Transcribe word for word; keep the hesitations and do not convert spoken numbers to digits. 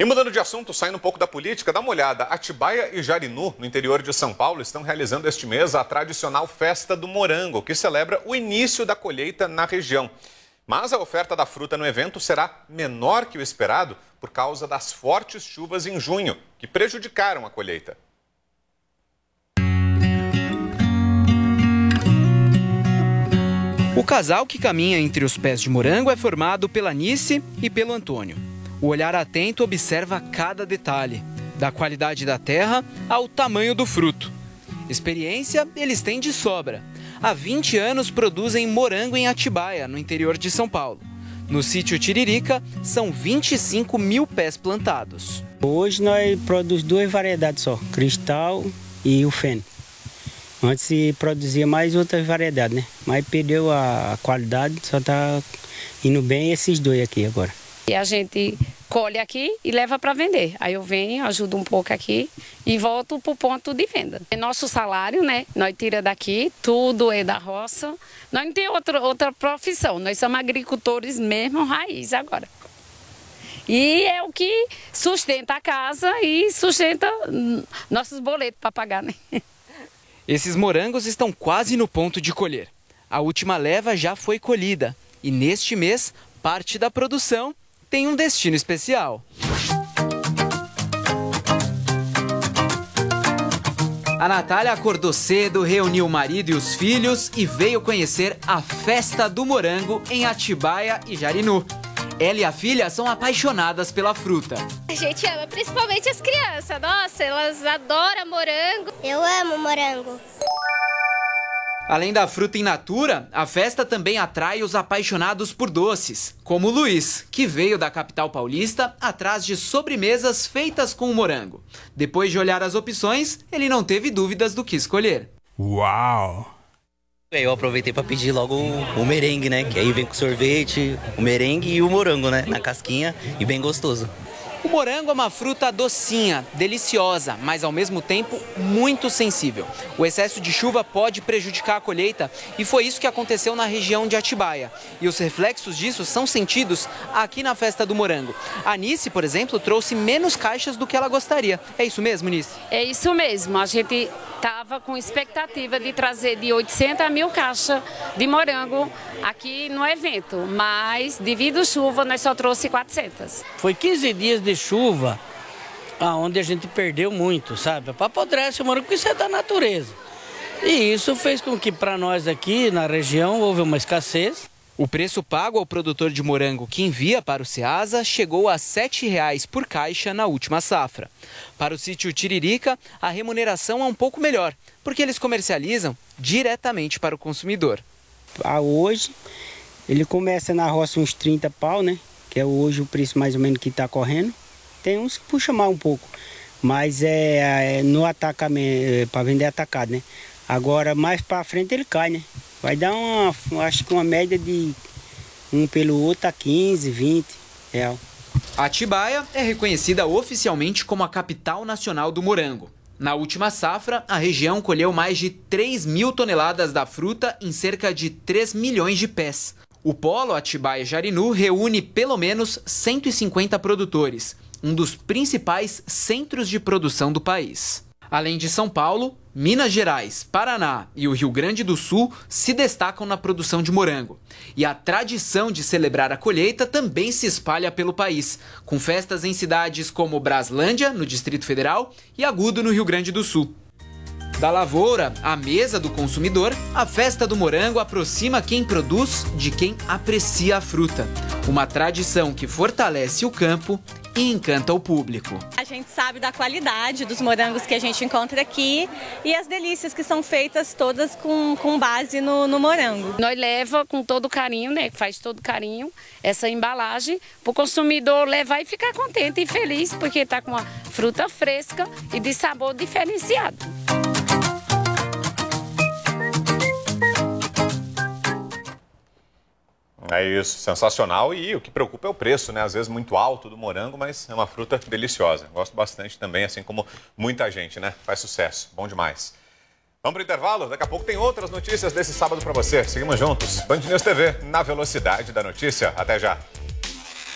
E mudando de assunto, saindo um pouco da política, dá uma olhada. Atibaia e Jarinu, no interior de São Paulo, estão realizando este mês a tradicional Festa do Morango, que celebra o início da colheita na região. Mas a oferta da fruta no evento será menor que o esperado por causa das fortes chuvas em junho, que prejudicaram a colheita. O casal que caminha entre os pés de morango é formado pela Nice e pelo Antônio. O olhar atento observa cada detalhe, da qualidade da terra ao tamanho do fruto. Experiência eles têm de sobra. Há vinte anos produzem morango em Atibaia, no interior de São Paulo. No sítio Tiririca, são vinte e cinco mil pés plantados. Hoje nós produzimos duas variedades só, Cristal e o Feno. Antes se produzia mais outras variedades, né? Mas perdeu a qualidade, só está indo bem esses dois aqui agora. E a gente colhe aqui e leva para vender. Aí eu venho, ajudo um pouco aqui e volto para o ponto de venda. É nosso salário, né? Nós tira daqui, tudo é da roça. Nós não temos outra, outra profissão, nós somos agricultores mesmo, raiz agora. E é o que sustenta a casa e sustenta nossos boletos para pagar, né? Esses morangos estão quase no ponto de colher. A última leva já foi colhida e neste mês, parte da produção tem um destino especial. A Natália acordou cedo, reuniu o marido e os filhos e veio conhecer a Festa do Morango em Atibaia e Jarinu. Ela e a filha são apaixonadas pela fruta. A gente ama, principalmente as crianças. Nossa, elas adoram morango. Eu amo morango. Além da fruta in natura, a festa também atrai os apaixonados por doces, como o Luiz, que veio da capital paulista atrás de sobremesas feitas com o morango. Depois de olhar as opções, ele não teve dúvidas do que escolher. Uau! Eu aproveitei para pedir logo o, o merengue, né? Que aí vem com sorvete, o merengue e o morango, né? Na casquinha e bem gostoso. O morango é uma fruta docinha, deliciosa, mas ao mesmo tempo muito sensível. O excesso de chuva pode prejudicar a colheita e foi isso que aconteceu na região de Atibaia. E os reflexos disso são sentidos aqui na Festa do Morango. A Nice, por exemplo, trouxe menos caixas do que ela gostaria. É isso mesmo, Nice? É isso mesmo. A gente estava com expectativa de trazer de oitocentas a mil caixas de morango aqui no evento, mas devido à chuva nós só trouxe quatrocentas. Foi quinze dias de chuva, onde a gente perdeu muito, sabe? Para apodrece o morango, porque isso é da natureza. E isso fez com que para nós aqui na região houve uma escassez. O preço pago ao produtor de morango que envia para o Ceasa chegou a sete reais por caixa na última safra. Para o sítio Tiririca, a remuneração é um pouco melhor, porque eles comercializam diretamente para o consumidor. Ah, hoje, ele começa na roça uns trinta pau, né? Que é hoje o preço mais ou menos que está correndo. Tem uns que puxa mais um pouco, mas é, é no atacamento, é, para vender atacado, né? Agora, mais para frente ele cai, né? Vai dar uma, acho que uma média de um pelo outro a quinze, vinte real. Atibaia é reconhecida oficialmente como a capital nacional do morango. Na última safra, a região colheu mais de três mil toneladas da fruta em cerca de três milhões de pés. O polo Atibaia Jarinu reúne pelo menos cento e cinquenta produtores, um dos principais centros de produção do país. Além de São Paulo, Minas Gerais, Paraná e o Rio Grande do Sul se destacam na produção de morango. E a tradição de celebrar a colheita também se espalha pelo país, com festas em cidades como Braslândia, no Distrito Federal, e Agudo, no Rio Grande do Sul. Da lavoura à mesa do consumidor, a Festa do Morango aproxima quem produz de quem aprecia a fruta. Uma tradição que fortalece o campo e encanta o público. A gente sabe da qualidade dos morangos que a gente encontra aqui e as delícias que são feitas todas com, com base no, no morango. Nós leva com todo carinho, né? Faz todo carinho essa embalagem para o consumidor levar e ficar contente e feliz porque está com uma fruta fresca e de sabor diferenciado. É isso, sensacional. E o que preocupa é o preço, né? Às vezes muito alto do morango, mas é uma fruta deliciosa. Gosto bastante também, assim como muita gente, né? Faz sucesso, bom demais. Vamos para o intervalo? Daqui a pouco tem outras notícias desse sábado para você. Seguimos juntos. Band News T V, na velocidade da notícia. Até já.